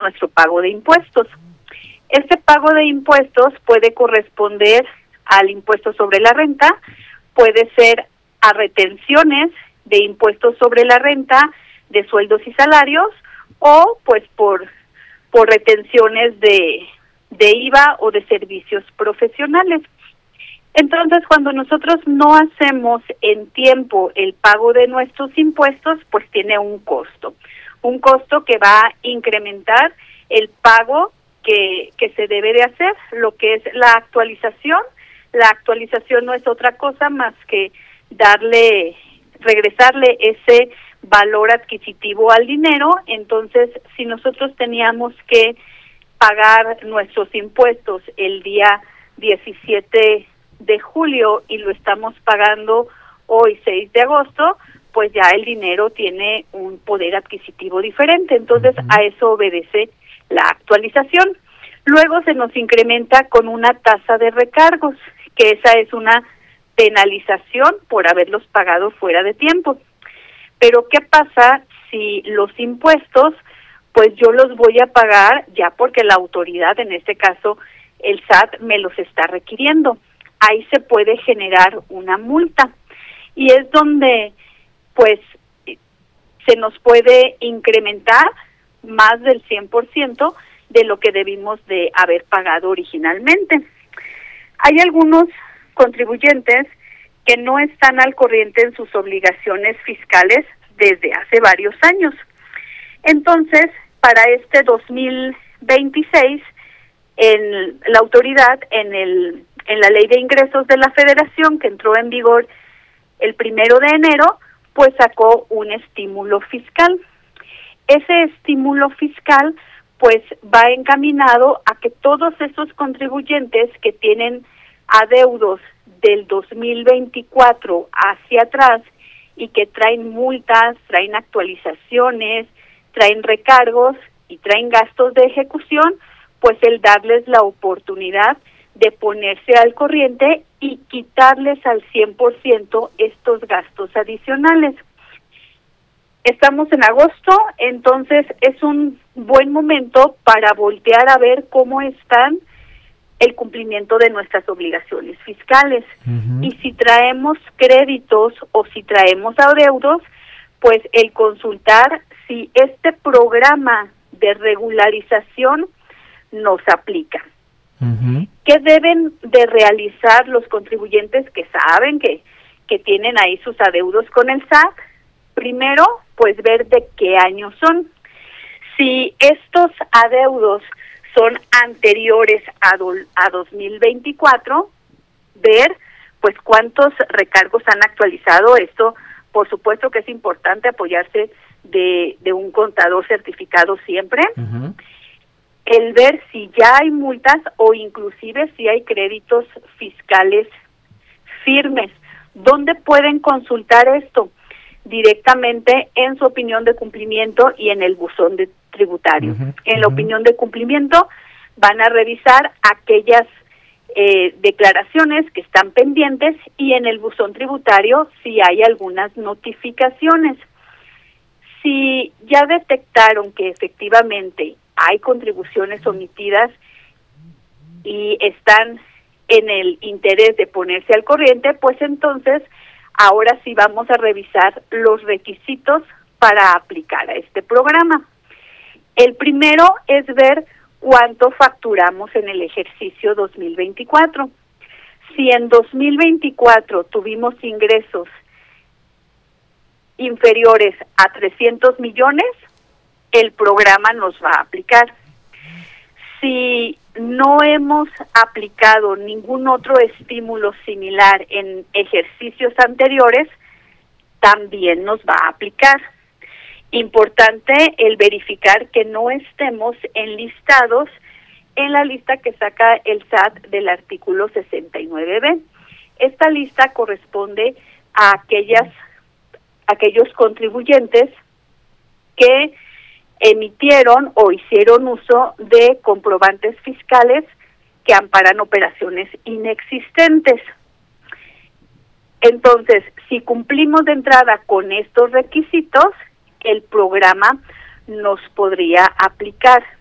nuestro pago de impuestos. Este pago de impuestos puede corresponder al impuesto sobre la renta, puede ser a retenciones de impuestos sobre la renta, de sueldos y salarios, o pues por retenciones de IVA o de servicios profesionales. Entonces, cuando nosotros no hacemos en tiempo el pago de nuestros impuestos, pues tiene un costo que va a incrementar el pago que se debe de hacer, lo que es la actualización. La actualización no es otra cosa más que regresarle ese valor adquisitivo al dinero. Entonces, si nosotros teníamos que pagar nuestros impuestos el día 17 de julio y lo estamos pagando hoy 6 de agosto, pues ya el dinero tiene un poder adquisitivo diferente. Entonces, a eso obedece la actualización. Luego se nos incrementa con una tasa de recargos, que esa es una penalización por haberlos pagado fuera de tiempo. Pero ¿qué pasa si los impuestos, pues yo los voy a pagar ya porque la autoridad, en este caso el SAT, me los está requiriendo? Ahí se puede generar una multa y es donde pues se nos puede incrementar más del 100% de lo que debimos de haber pagado originalmente. Hay algunos contribuyentes que no están al corriente en sus obligaciones fiscales desde hace varios años. Entonces, para este 2026, la autoridad, en la Ley de Ingresos de la Federación, que entró en vigor el 1 de enero, pues sacó un estímulo fiscal. Ese estímulo fiscal, pues va encaminado a que todos esos contribuyentes que tienen adeudos del 2024 hacia atrás y que traen multas, traen actualizaciones, traen recargos y traen gastos de ejecución, pues el darles la oportunidad de ponerse al corriente y quitarles al 100% estos gastos adicionales. Estamos en agosto, entonces es un buen momento para voltear a ver cómo están el cumplimiento de nuestras obligaciones fiscales. Y si traemos créditos o si traemos adeudos, pues el consultar si este programa de regularización nos aplica. ¿Qué deben de realizar los contribuyentes que saben que tienen ahí sus adeudos con el SAT? Primero, pues ver de qué año son. Si estos adeudos son anteriores a 2024, ver pues cuántos recargos han actualizado. Esto, por supuesto que es importante apoyarse de un contador certificado siempre. El ver si ya hay multas o inclusive si hay créditos fiscales firmes. ¿Dónde pueden consultar esto? Directamente en su opinión de cumplimiento y en el buzón de tributario. En la opinión de cumplimiento van a revisar aquellas declaraciones que están pendientes y en el buzón tributario si hay algunas notificaciones. Si ya detectaron que efectivamente hay contribuciones omitidas y están en el interés de ponerse al corriente, pues entonces ahora sí vamos a revisar los requisitos para aplicar a este programa. El primero es ver cuánto facturamos en el ejercicio 2024. Si en 2024 tuvimos ingresos inferiores a 300 millones, el programa nos va a aplicar. Si no hemos aplicado ningún otro estímulo similar en ejercicios anteriores, también nos va a aplicar. Importante el verificar que no estemos enlistados en la lista que saca el SAT del artículo 69B. Esta lista corresponde a aquellos contribuyentes que emitieron o hicieron uso de comprobantes fiscales que amparan operaciones inexistentes. Entonces, si cumplimos de entrada con estos requisitos, el programa nos podría aplicar.